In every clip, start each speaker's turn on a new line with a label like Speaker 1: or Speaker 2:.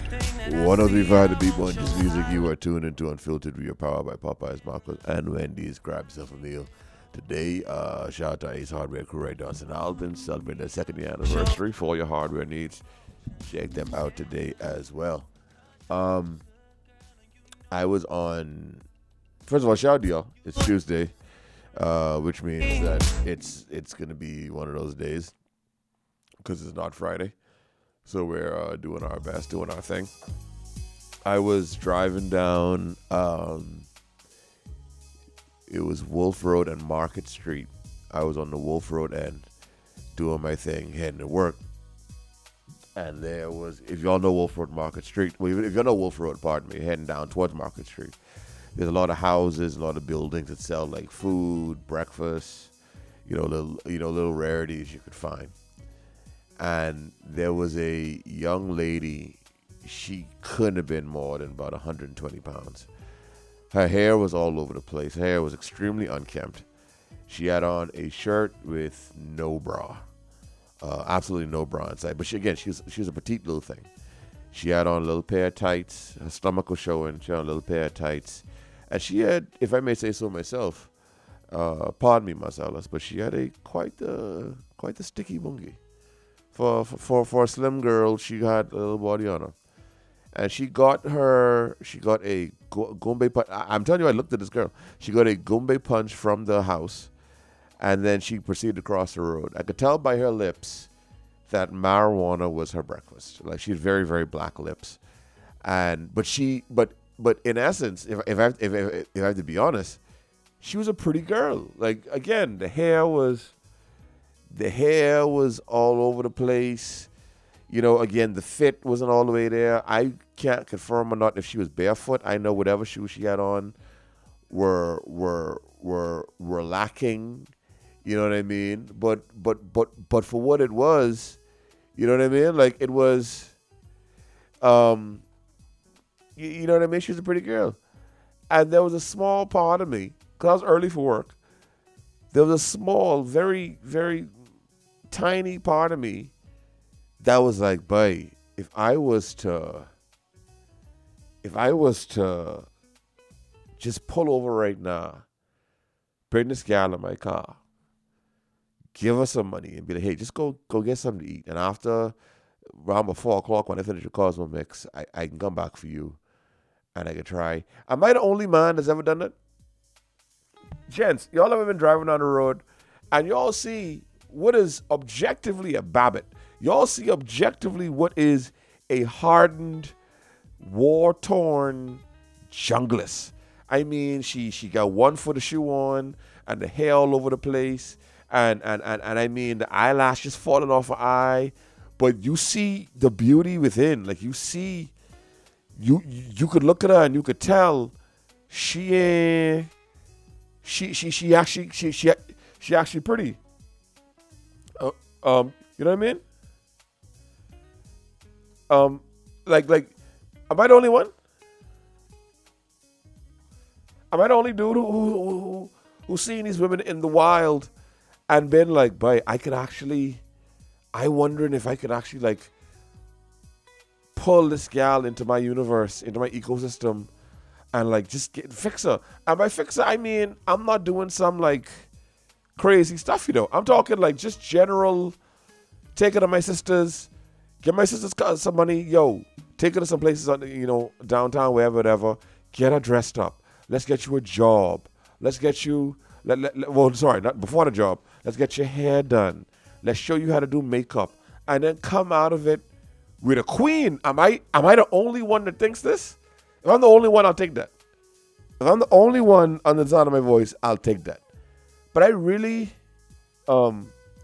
Speaker 1: 103.5 The Beat Bunches Music. You are tuned into Unfiltered. We are powered by Popeyes, Marcos, and Wendy's. Grab yourself a meal. Today, shout out to Ace Hardware crew right down St. Albans, celebrating their second year anniversary. For all your hardware needs, check them out today as well. I was on. First of all, shout out to y'all. It's Tuesday, which means that it's gonna be one of those days because it's not Friday. So we're doing our best, doing our thing. I was driving down, it was Wolf Road and Market Street. I was on the Wolf Road end doing my thing, heading to work. And there was, if y'all know Wolf Road, Market Street, well, if y'all know Wolf Road, pardon me, heading down towards Market Street, there's a lot of houses, a lot of buildings that sell like food, breakfast, little rarities you could find. And there was a young lady, she couldn't have been more than about 120 pounds. Her hair was all over the place. Her hair was extremely unkempt. She had on a shirt with no bra. Absolutely no bra inside. But she was a petite little thing. She had on a little pair of tights. Her stomach was showing. She had on a little pair of tights. And she had, if I may say so myself, pardon me, Marcellus, but she had quite the sticky bungie. For a slim girl, she had a little body on her. And she got a Gumbe punch. I'm telling you, I looked at this girl. She got a Gumbe punch from the house, and then she proceeded to cross the road. I could tell by her lips that marijuana was her breakfast. Like, she had very, very black lips. But in essence, if I have to be honest, she was a pretty girl. Like, again, the hair was all over the place. Again, the fit wasn't all the way there. I can't confirm or not if she was barefoot. I know whatever shoes she had on were lacking. You know what I mean? But for what it was, you know what I mean? Like, it was, you know what I mean? She was a pretty girl. And there was a small part of me, because I was early for work, there was a small, very, very tiny part of me that was like, boy, if I was to just pull over right now, bring this gal in my car, give her some money, and be like, hey, just go get something to eat. And after around 4 o'clock, when I finish the Cosmo mix, I can come back for you and I can try. Am I the only man that's ever done that? Gents, y'all ever been driving on the road and y'all see what is objectively a Babbitt? Y'all see objectively what is a hardened, war-torn junglist. I mean, she got 1 foot of shoe on and the hair all over the place, and I mean the eyelashes falling off her eye, but you see the beauty within. Like, you see, you could look at her and you could tell she actually pretty. You know what I mean? Like, am I the only one? Am I the only dude who's seen these women in the wild and been like, boy, I wondering if I could actually, like, pull this gal into my universe, into my ecosystem, and, like, just fix her. And by fix her, I mean, I'm not doing some, like, crazy stuff, I'm talking, like, just general, take her to my sister's, get my sister's some money, take her to some places, downtown, wherever, whatever, get her dressed up. Let's get you a job. Let's get you, not before the job. Let's get your hair done. Let's show you how to do makeup. And then come out of it with a queen. Am I the only one that thinks this? If I'm the only one, I'll take that. If I'm the only one on the sound of my voice, I'll take that. But I really, hold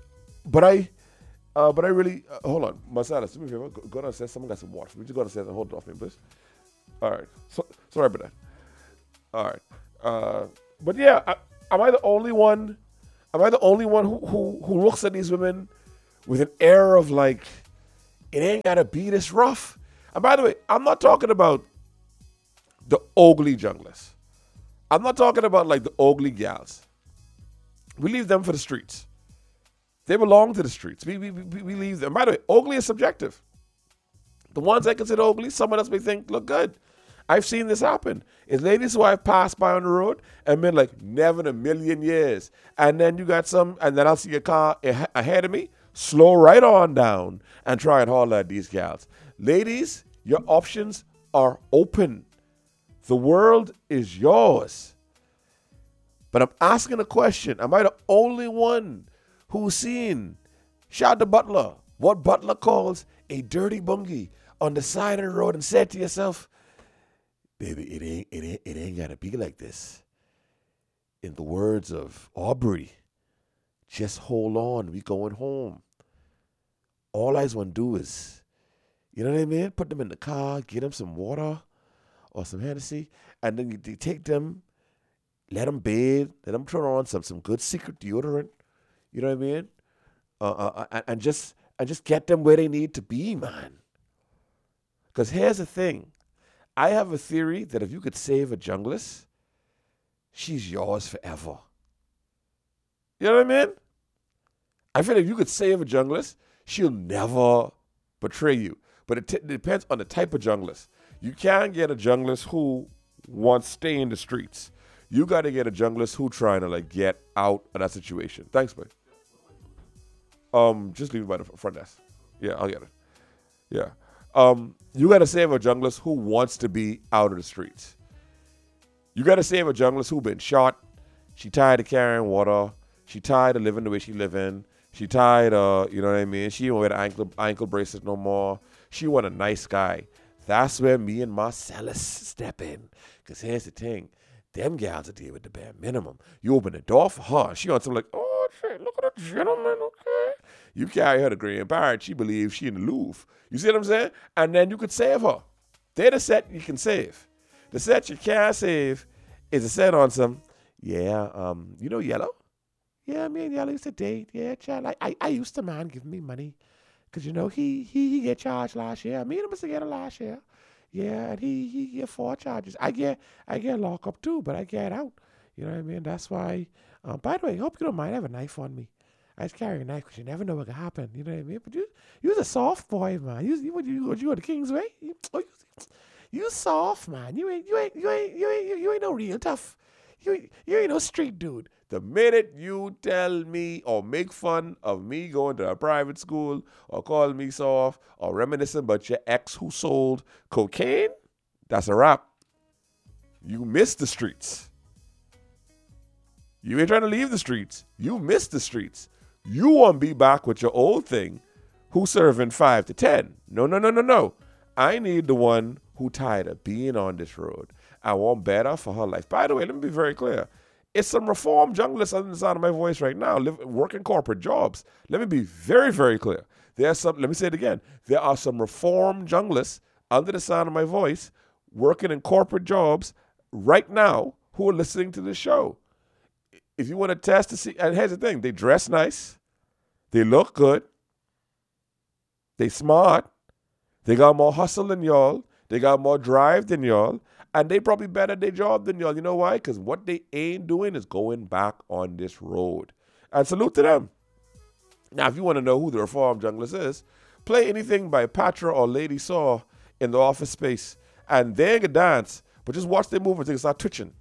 Speaker 1: on, Marcellus, do me a favor, go downstairs, someone got some water for me. Just go downstairs and hold it off me, please. All right, sorry about that. All right, but yeah, am I the only one? Am I the only one who looks at these women with an air of, like, it ain't gotta be this rough? And by the way, I'm not talking about the ugly junglers. I'm not talking about, like, the ugly gals. We leave them for the streets. They belong to the streets. We leave them. By the way, ugly is subjective. The ones I consider ugly, someone else may think look good. I've seen this happen. It's ladies who I've passed by on the road and been like, never in a million years. And then you got some, and then I'll see a car ahead of me, slow right on down and try and holler at these gals. Ladies, your options are open. The world is yours. But I'm asking a question. Am I the only one who's seen, shout to Butler, what Butler calls a dirty bungie on the side of the road and said to yourself, baby, it ain't gotta be like this. In the words of Aubrey, just hold on, we going home. All I just want to do is, you know what I mean? Put them in the car, get them some water or some Hennessy, and then you take them, let them bathe, let them turn on some good secret deodorant, you know what I mean? And just get them where they need to be, man. Because here's the thing. I have a theory that if you could save a junglist, she's yours forever. You know what I mean? I feel like if you could save a junglist, she'll never betray you. But it depends on the type of junglist. You can't get a junglist who wants to stay in the streets. You got to get a junglist who trying to like get out of that situation. Thanks, buddy. Just leave it by the front desk. Yeah, I'll get it. Yeah. You got to save a junglist who wants to be out of the streets. You got to save a junglist who been shot. She tired of carrying water. She tired of living the way she living. She tired of, you know what I mean? She don't wear the ankle bracelets no more. She want a nice guy. That's where me and Marcellus step in. Because here's the thing. Them gals are deal with the bare minimum. You open the door for her. She on something like, oh, shit, look at the gentleman, okay? You carry her to Grand Parade. She believes she in the Louvre. You see what I'm saying? And then you could save her. They're the set you can save. The set you can't save is a set on some, yeah, you know Yellow? Yeah, me and Yellow used to date. Yeah, child. I used to man giving me money. Because, you know, he get charged last year. Me and him was together last year. Yeah, and he get 4 charges. I get locked up too, but I get out. You know what I mean? That's why. By the way, I hope you don't mind. I have a knife on me. I just carry a knife because you never know what can happen. You know what I mean? But you was a soft boy, man. You go the King's way? You soft, man. You ain't no real tough. You ain't no street dude. The minute you tell me or make fun of me going to a private school or call me soft or reminiscing about your ex who sold cocaine, that's a wrap. You miss the streets. You ain't trying to leave the streets. You miss the streets. You want to be back with your old thing who serving 5 to 10. No. I need the one who tired of being on this road. I want better for her life. By the way, let me be very clear. It's some reform junglists under the sound of my voice right now, working corporate jobs. Let me be very, very clear. Let me say it again. There are some reform junglists under the sound of my voice working in corporate jobs right now who are listening to this show. If you want to test to see, and here's the thing, they dress nice, they look good, they smart, they got more hustle than y'all, they got more drive than y'all, and they probably better at their job than y'all. You know why? Because what they ain't doing is going back on this road. And salute to them. Now, if you want to know who the reform junglist is, play anything by Patra or Lady Saw in the Office Space, and they ain't gonna dance, but just watch their movements, they can start twitching.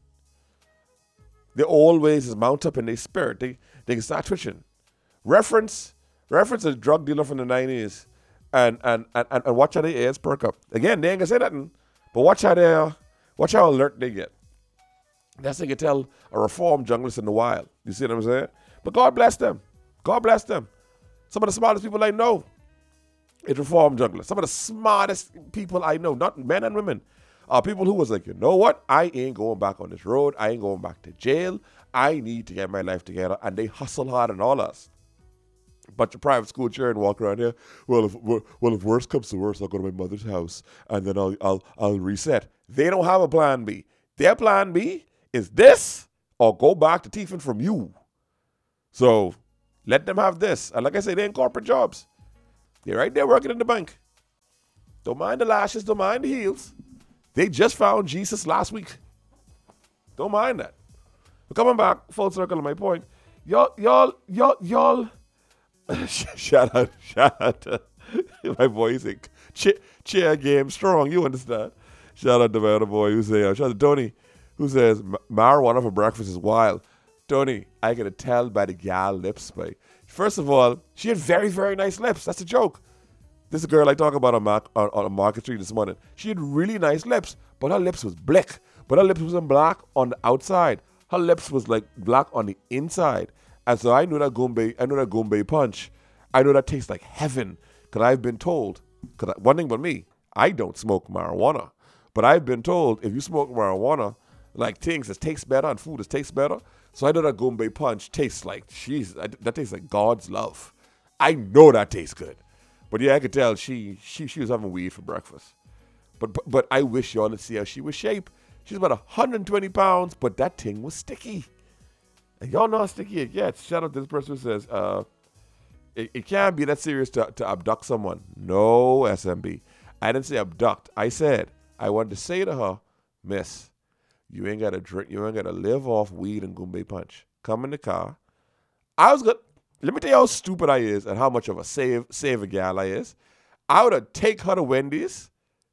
Speaker 1: They always is mount up in their spirit. They can start twitching. Reference a drug dealer from the 90s and watch how their ears perk up. Again, they ain't gonna say nothing, but watch how alert they get. That's how you can tell a reformed junglist in the wild. You see what I'm saying? But God bless them. God bless them. Some of the smartest people I know is reformed junglist. Some of the smartest people I know, not men and women, are people who was like, you know what? I ain't going back on this road. I ain't going back to jail. I need to get my life together. And they hustle hard on all us. Bunch of private school children walk around here. Well, if worst comes to worst, I'll go to my mother's house and then I'll reset. They don't have a plan B. Their plan B is this or go back to thieving from you. So let them have this. And like I say, they're in corporate jobs. They're right there working in the bank. Don't mind the lashes. Don't mind the heels. They just found Jesus last week. Don't mind that. But coming back, full circle to my point. Y'all. Shout out to my boys in chair game strong. You understand? Shout out to my other boy who say, shout out to Tony, who says marijuana for breakfast is wild. Tony, I can tell by the gal lips, boy. First of all, she had very, very nice lips. That's a joke. This is a girl I talk about on Market Street this morning. She had really nice lips, but her lips was black. But her lips wasn't black on the outside. Her lips was like black on the inside. And so I knew that Goombay punch. I know that tastes like heaven. Because I've been told, one thing about me, I don't smoke marijuana. But I've been told if you smoke marijuana, like things that taste better and food that tastes better. So I know that Goombay punch tastes like, Jesus, that tastes like God's love. I know that tastes good. But yeah, I could tell she was having weed for breakfast. But I wish y'all to see how she was shaped. She's about 120 pounds, but that thing was sticky. And y'all know how sticky it gets. Shout out to this person who says, it can't be that serious to abduct someone. No, SMB. I didn't say abduct. I said, I wanted to say to her, Miss, you ain't got to drink, you ain't got to live off weed and Goombay punch. Come in the car. Let me tell you how stupid I is and how much of a save a gal I is. I would have take her to Wendy's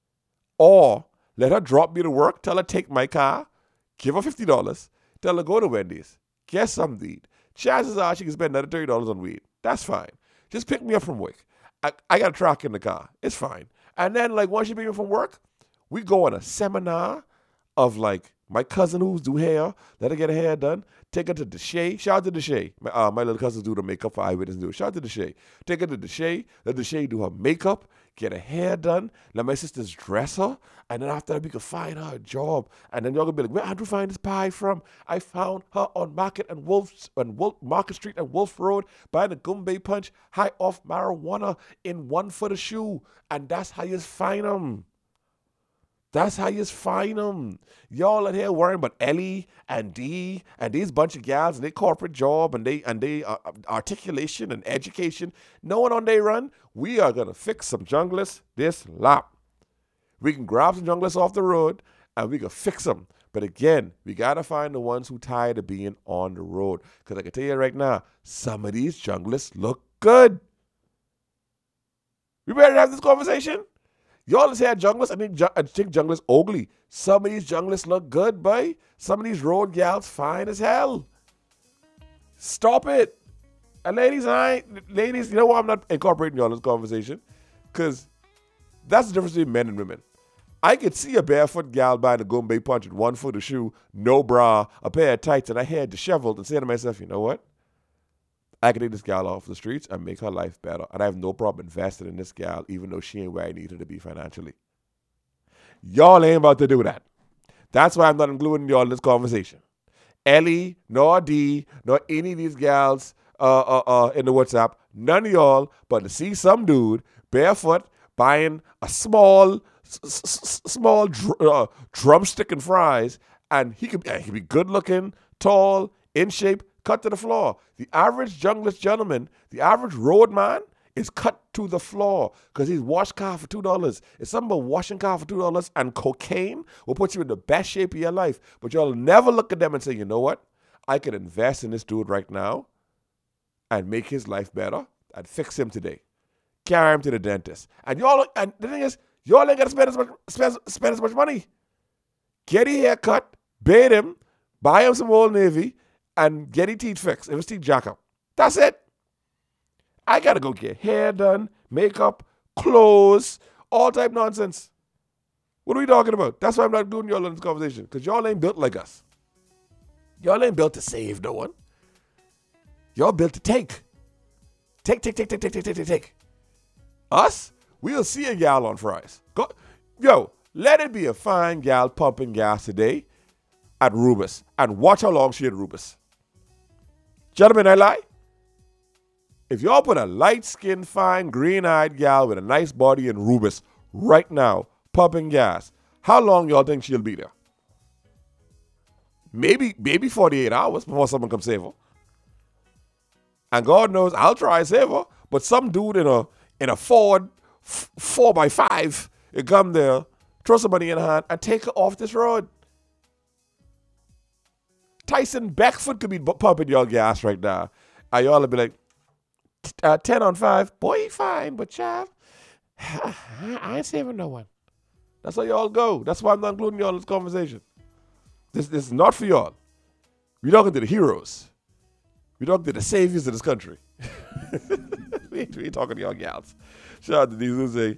Speaker 1: or let her drop me to work, tell her take my car, give her $50, tell her go to Wendy's, get some weed. Chances are she can spend another $30 on weed. That's fine. Just pick me up from work. I got a truck in the car. It's fine. And then like once she pick me up from work, we go on a seminar of like my cousin who's do hair, let her get her hair done. Take her to Deshay. Shout out to Deshay. My little cousins do the makeup for Eyewitness News. Shout out to Deshay. Take her to Deshay. Let Deshay do her makeup, get her hair done. Let my sisters dress her. And then after that, we can find her a job. And then y'all gonna be like, where did you find this pie from? I found her on Market Street and Wolf Road buying a Goombay punch high off marijuana in one foot of shoe. And that's how you find them. That's how you find them. Y'all in here worrying about Ellie and Dee and these bunch of gals and their corporate job and they articulation and education. Knowing on they run, we are going to fix some junglers this lap. We can grab some junglers off the road and we can fix them. But again, we got to find the ones who tired of being on the road. Because I can tell you right now, some of these junglers look good. We better have this conversation. Y'all just had junglers. I think junglers ugly. Some of these junglers look good, boy. Some of these road gals fine as hell. Stop it. And ladies, you know why I'm not incorporating y'all in this conversation? Because that's the difference between men and women. I could see a barefoot gal buying a Goombay punch with 1 foot of shoe, no bra, a pair of tights, and her hair disheveled, and say to myself, you know what? I can take this gal off the streets and make her life better. And I have no problem investing in this gal, even though she ain't where I need her to be financially. Y'all ain't about to do that. That's why I'm not including y'all in this conversation. Ellie, nor Dee, nor any of these gals in the WhatsApp, none of y'all, but to see some dude barefoot buying a small drumstick and fries, and he could be good looking, tall, in shape, cut to the floor. The average junglist gentleman, the average road man, is cut to the floor because he's washed car for $2. It's something about washing car for $2 and cocaine will put you in the best shape of your life. But y'all never look at them and say, you know what? I could invest in this dude right now and make his life better and fix him today. Carry him to the dentist. And the thing is, y'all ain't got to spend as much money. Get a haircut, bathe him, buy him some Old Navy, and get his teeth fixed. If his teeth jack up. That's it. I got to go get hair done, makeup, clothes, all type nonsense. What are we talking about? That's why I'm not doing y'all in this conversation. Because y'all ain't built like us. Y'all ain't built to save no one. Y'all built to take. Take. Us? We'll see a gal on fries. Let it be a fine gal pumping gas today at Rubus. And watch how long she at Rubus. Gentlemen, I lie? If y'all put a light-skinned, fine, green-eyed gal with a nice body in Rubus right now, pumping gas, how long y'all think she'll be there? Maybe 48 hours before someone comes save her. And God knows I'll try to save her, but some dude in a Ford 4x5 will come there, throw some money in her hand, and take her off this road. Tyson Beckford could be pumping y'all gas right now. And y'all will be like, 10 on 5, boy, he fine, but child, I ain't saving no one. That's how y'all go. That's why I'm not including y'all in this conversation. This is not for y'all. We're talking to the heroes. We're talking to the saviors of this country. we ain't talking to y'all gals. Shout out to these who say,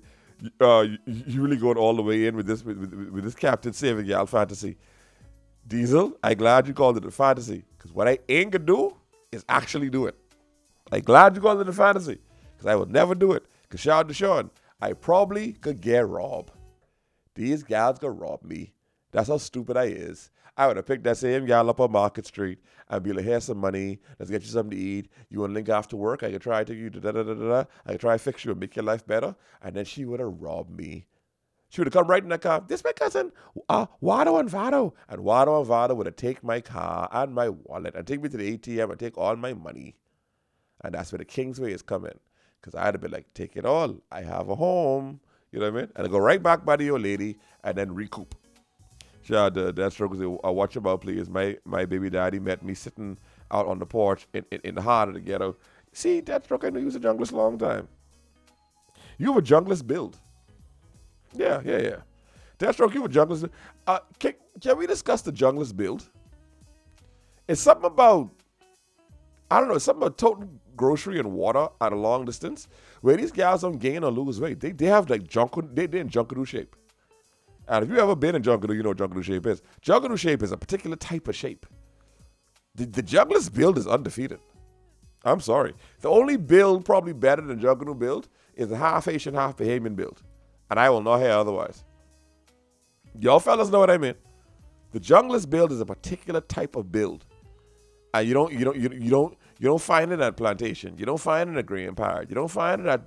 Speaker 1: you really going all the way in with this Captain Saving Gal fantasy. Diesel, I'm glad you called it a fantasy. Because what I ain't gonna do is actually do it. I'm glad you called it a fantasy. Because I will never do it. Because shout out to Sean, I probably could get robbed. These gals could rob me. That's how stupid I is. I would have picked that same gal up on Market Street and be like, here's some money. Let's get you something to eat. You want to link after work? I could try to take you to da-da-da-da-da. I could try to fix you and make your life better. And then she would have robbed me. She would have come right in that car. This my cousin, Wado and Vado. And Wado and Vado would have taken my car and my wallet and take me to the ATM and take all my money. And that's where the Kingsway is coming. Because I'd have been like, take it all. I have a home. You know what I mean? And I go right back by the old lady and then recoup. Shout out to Deathstroke say, watch him out, please. My baby daddy met me sitting out on the porch in the heart of the ghetto. See, Deathstroke, I know you was a junglist a long time. You have a junglist build. Yeah. Deathstroke, you have a junglist. Can we discuss the junglist build? It's something about, I don't know, it's something about total grocery and water at a long distance where these guys don't gain or lose weight. They have like they're in Junkanoo shape. And if you ever been in Junkanoo, you know what Junkanoo shape is. Junkanoo shape is a particular type of shape. The junglist build is undefeated. I'm sorry. The only build probably better than Junkanoo build is the half Asian, half Bahamian build. And I will not hear otherwise. Y'all fellas know what I mean. The junglist build is a particular type of build. And you don't find it at Plantation. You don't find it at Green Park. You don't find it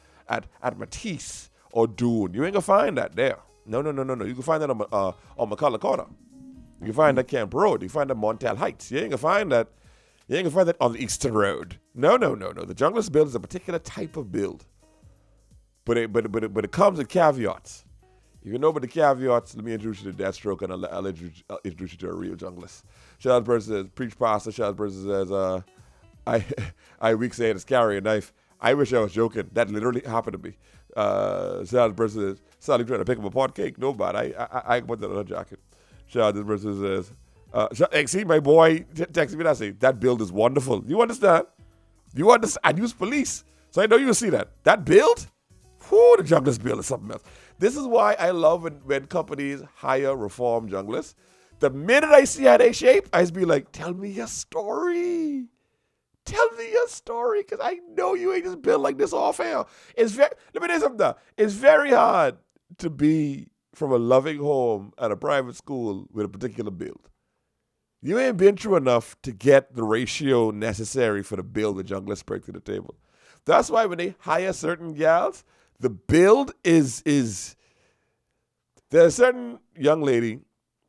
Speaker 1: at Matisse or Dune. You ain't gonna find that there. No. You can find that on McCullough Corner. You can find that Camp Road. You can find that Montel Heights. You ain't gonna find that on the Eastern Road. No. The junglist build is a particular type of build. But it comes with caveats. If you know about the caveats, let me introduce you to Deathstroke and I'll introduce you to a real junglist. Shout out to the person says, preach pastor. Shout out to the person says, I weak saying it's carry a knife. I wish I was joking. That literally happened to me. Shout out to the person says, Sally trying to pick up a pot cake. No, but I put that on a jacket. Shout out to the person says, see my boy texted me that say, that build is wonderful. You understand? I use police. So I know you see that. That build? Whoo, the junglist build is something else. This is why I love when companies hire reform junglists. The minute I see how they shape, I just be like, tell me your story. Tell me your story, because I know you ain't just built like this off air. Let me tell you something though. It's very hard to be from a loving home at a private school with a particular build. You ain't been through enough to get the ratio necessary for the build the junglist bring to the table. That's why when they hire certain gals, the build is there's a certain young lady,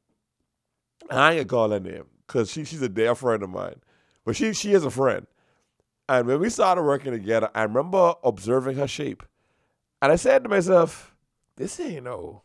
Speaker 1: I ain't gonna call her name, because she's a dear friend of mine. But she is a friend. And when we started working together, I remember observing her shape. And I said to myself, this ain't no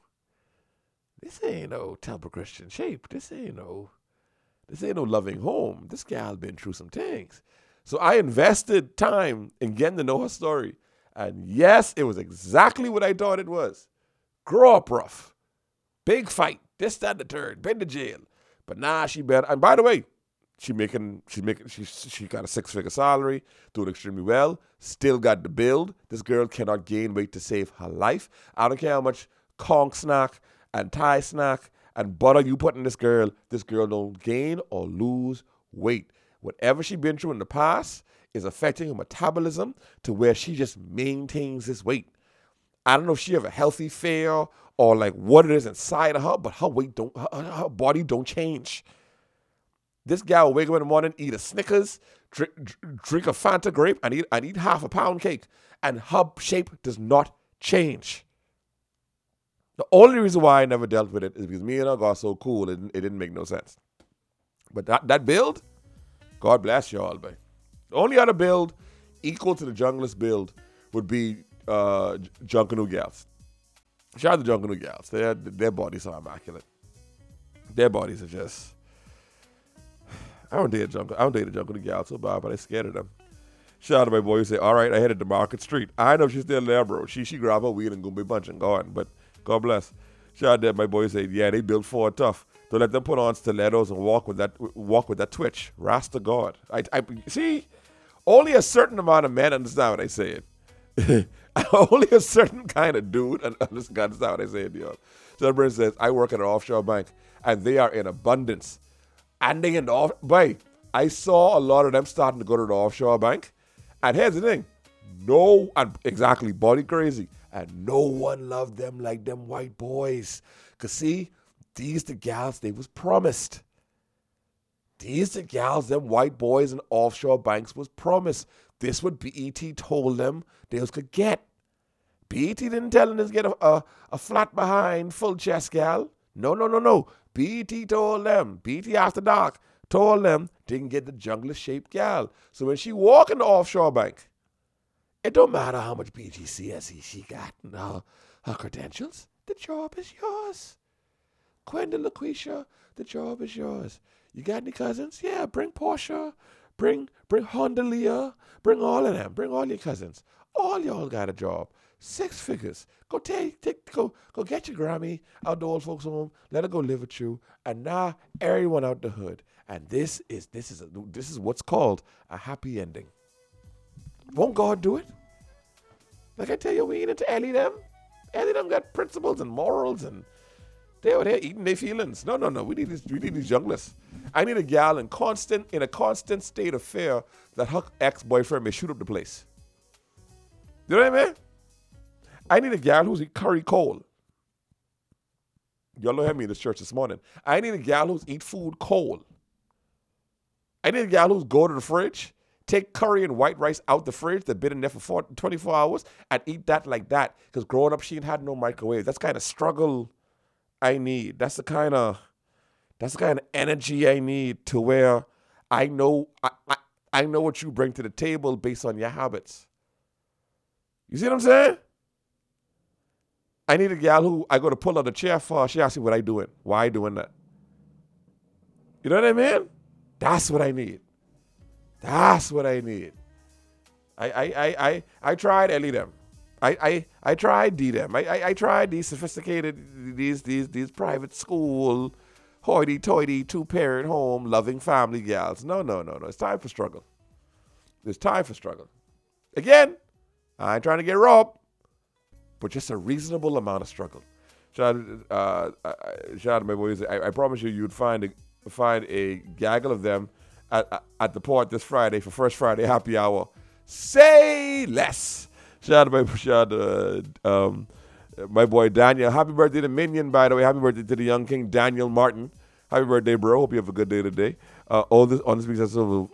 Speaker 1: Temple Christian shape. This ain't no loving home. This gal been through some things. So I invested time in getting to know her story. And yes, it was exactly what I thought it was. Grow up rough. Big fight. This, that, and the third. Been to jail. But nah, she better. And by the way, she got a 6-figure salary, doing extremely well, still got the build. This girl cannot gain weight to save her life. I don't care how much conch snack and Thai snack and butter you put in this girl don't gain or lose weight. Whatever she been through in the past is affecting her metabolism to where she just maintains this weight. I don't know if she have a healthy fail or like what it is inside of her, but her weight her body don't change. This gal will wake up in the morning, eat a Snickers, drink a Fanta grape, and eat half a pound cake, and her shape does not change. The only reason why I never dealt with it is because me and her got so cool, it didn't make no sense. But that build, God bless y'all, man. The only other build equal to the junglist build would be Junkanoo gals. Shout out to Junkanoo gals. Their bodies are immaculate. Their bodies are just... I don't date a Junkanoo gal so bad, but I'm scared of them. Shout out to my boy who say, all right, I headed to Market Street. I know she's still there, bro. She grab her weed and go be bunch and gone. But God bless. Shout out to my boy who say, yeah, they built Ford tough. Don't let them put on stilettos and walk with that twitch. Rasta God. I see, only a certain amount of men understand what I say it. Only a certain kind of dude understand what I say it, y'all. So the says, I work at an offshore bank, and they are in abundance. And they in the boy, I saw a lot of them starting to go to the offshore bank. And here's the thing. No, and exactly, body crazy. And no one loved them like them white boys. Because see, these the gals they was promised. These the gals them white boys in offshore banks was promised. This what BET told them they was could get. BET didn't tell them to get a flat behind, full chest gal. No. BET told them, BET After Dark told them they can get the jungle-shaped gal. So when she walk in the offshore bank, it don't matter how much BTCSE she got and her credentials. The job is yours. Quenda LaQuisha, the job is yours. You got any cousins? Yeah, bring Portia, bring Honda Leah, bring all of them. Bring all your cousins. All y'all got a job. 6 figures. Go get your Grammy out the old folks home. Let her go live with you. And now everyone out the hood. And this is what's called a happy ending. Won't God do it? Like I tell you, we ain't into Ellie them. Ellie them got principles and morals, and they over there eating their feelings. No. We need these junglers. I need a gal in a constant state of fear that her ex-boyfriend may shoot up the place. You know what I mean? I need a gal who's eat curry cold. Y'all don't have me in this church this morning. I need a gal who's eat food cold. I need a gal who's go to the fridge, take curry and white rice out the fridge that been in there for 24 hours and eat that like that. Because growing up, she ain't had no microwave. That's the kind of struggle I need. That's the kind of energy I need to where I know what you bring to the table based on your habits. You see what I'm saying? I need a gal who I go to pull out the chair for. She asks me what I doing. Why I doing that? You know what I mean? That's what I need. That's what I need. I tried Ellie them. I tried D them. I tried these sophisticated, these private school, hoity-toity, 2-parent home, loving family gals. No. It's time for struggle. It's time for struggle. Again, I ain't trying to get robbed, but just a reasonable amount of struggle. Shout out to my boys. I promise you'd find a gaggle of them at the port this Friday for First Friday Happy Hour. Say less. Shout out to my boy Daniel. Happy birthday to Minion, by the way. Happy birthday to the young king Daniel Martin. Happy birthday, bro. Hope you have a good day today. On this week's episode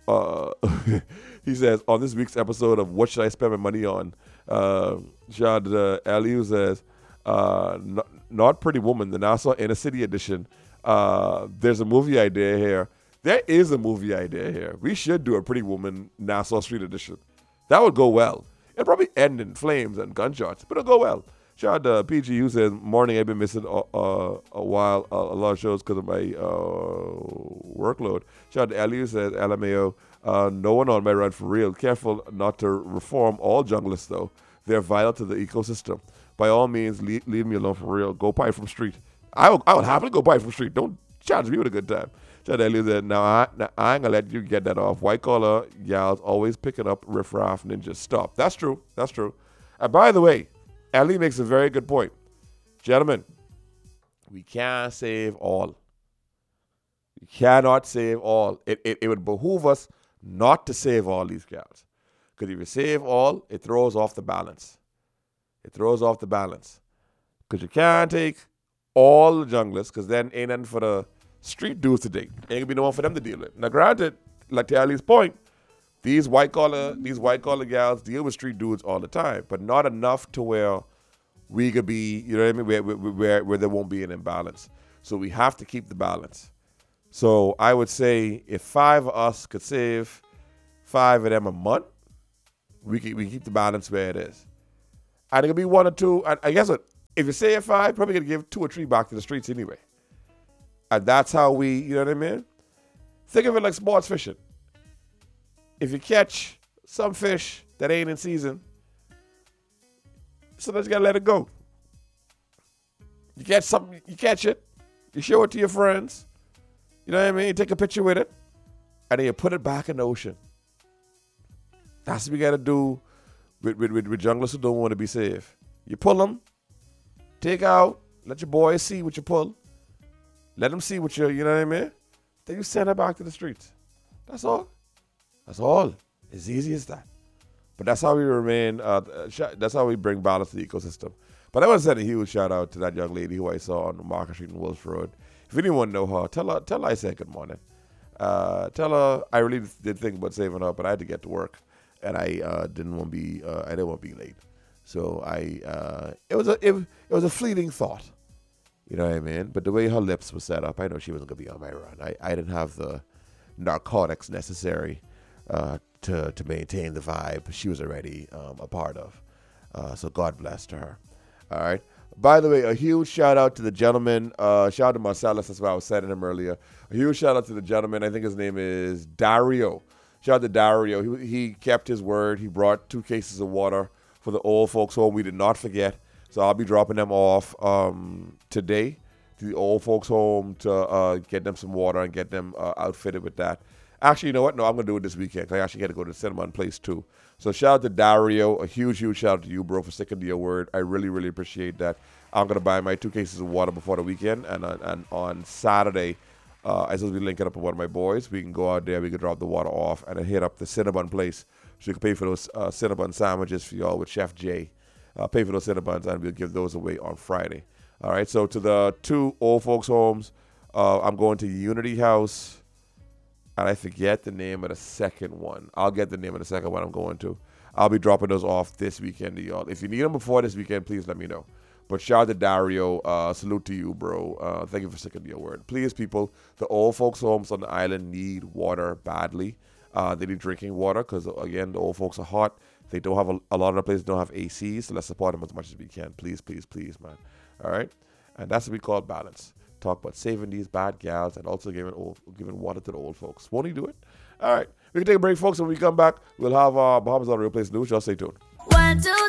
Speaker 1: he says, on this week's episode of What Should I Spend My Money On? Shout out to Ali who says, Not Pretty Woman, the Nassau Inner City edition. There's a movie idea here. There is a movie idea here. We should do a Pretty Woman Nassau Street edition. That would go well. It'll probably end in flames and gunshots, but it'll go well. Shout out to PG who says, morning, I've been missing a while, a lot of shows because of my workload. Shout out to Ali who says, LMAO, no one on my run for real. Careful not to reform all junglers though. They're vital to the ecosystem. By all means, leave me alone for real. Go pipe from street. I would happily go pipe from street. Don't challenge me with a good time. Shout out to Ali who said, now I ain't gonna let you get that off. White collar gals always picking up riffraff ninjas. Stop. That's true. And by the way, Ali makes a very good point. Gentlemen, we can't save all. We cannot save all. It would behoove us not to save all these gals. Because if you save all, it throws off the balance. Because you can't take all the junglers, because then ain't nothing for the street dudes to date. Ain't gonna be no one for them to deal with. Now granted, like to Ali's point, these white collar gals deal with street dudes all the time, but not enough to where we could be, you know what I mean, where there won't be an imbalance. So we have to keep the balance. So I would say if 5 of us could save 5 of them a month, we keep the balance where it is. And it could be 1 or 2. And I guess what? If you save 5, probably gonna give 2 or 3 back to the streets anyway. And that's how we, you know what I mean? Think of it like sports fishing. If you catch some fish that ain't in season. Sometimes you gotta let it go. You catch something, you catch it, you show it to your friends. You know what I mean? You take a picture with it, and then you put it back in the ocean. That's what we gotta do with junglers who don't want to be safe. You pull them, take out, let your boys see what you pull. Let them see what you know what I mean? Then you send it back to the streets. That's all. That's all. It's easy as that. But that's how we remain, that's how we bring balance to the ecosystem. But I want to send a huge shout out to that young lady who I saw on Market Street in Wolf Road. If anyone know her, tell her I said good morning. Tell her I really did think about saving her, but I had to get to work, and I didn't want to be late. So it was a fleeting thought, you know what I mean? But the way her lips were set up, I know she wasn't gonna be on my run. I didn't have the narcotics necessary to maintain the vibe she was already a part of. So God bless to her. All right. By the way, a huge shout out to the gentleman. Shout out to Marcellus. That's why I was sending him earlier. A huge shout out to the gentleman. I think his name is Dario. Shout out to Dario. He kept his word. He brought 2 cases of water for the old folks home. We did not forget. So I'll be dropping them off today to the old folks home to get them some water and get them outfitted with that. Actually, you know what? No, I'm going to do it this weekend. I actually got to go to the Cinnamon Place too. So shout out to Dario. A huge, huge shout out to you, bro, for sticking to your word. I really, really appreciate that. I'm going to buy my 2 cases of water before the weekend. And on Saturday, I supposed to be linking up with one of my boys. We can go out there. We can drop the water off and then hit up the Cinnamon Place. So you can pay for those Cinnabon sandwiches for y'all with Chef Jay. Pay for those Cinnabons, and we'll give those away on Friday. All right, so to the 2 old folks' homes, I'm going to Unity House, and I forget the name of the second one. I'll get the name of the second one I'm going to. I'll be dropping those off this weekend to y'all. If you need them before this weekend, please let me know. But shout out to Dario. Salute to you, bro. Thank you for sticking to your word. Please, people, the old folks' homes on the island need water badly. They need drinking water because, again, the old folks are hot. They don't have a lot of the places don't have ACs, so let's support them as much as we can. Please, please, please, man. All right? And that's what we call balance. Talk about saving these bad gals and also giving water to the old folks. Won't he do it? All right. We can take a break, folks. When we come back, we'll have Bahamas on Real Place News. Y'all stay tuned. 1, 2,